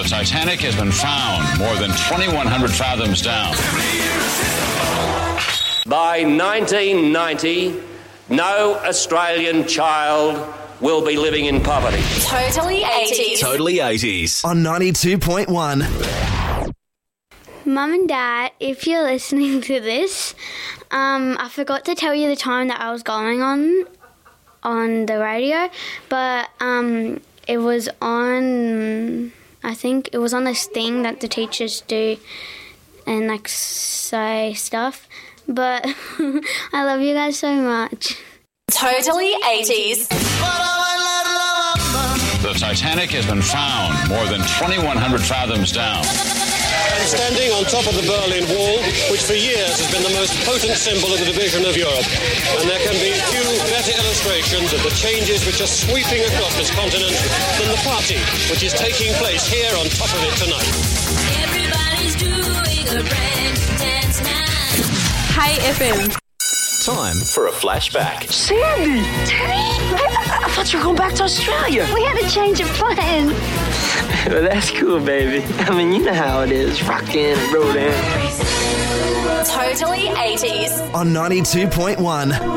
Titanic has been found more than 2,100 fathoms down. By 1990, no Australian child will be living in poverty. Totally 80s. Totally 80s. On 92.1. Mum and Dad, if you're listening to this, I forgot to tell you the time that I was going on the radio, but it was on, I think it was on this thing that the teachers do and like say stuff, but I love you guys so much. Totally 80s. The Titanic has been found more than 2,100 fathoms down. I'm standing on top of the Berlin Wall, which for years has been the most potent symbol of the division of Europe. And there can be few better illustrations of the changes which are sweeping across this continent than the party which is taking place here on top of it tonight. Everybody's doing a break dance now. Hey FM. Time for a flashback. Sandy! I thought you were going back to Australia. We had a change of plans. Well, that's cool, baby. I mean, you know how it is. Rockin' and rollin'. Totally 80s. On 92.1.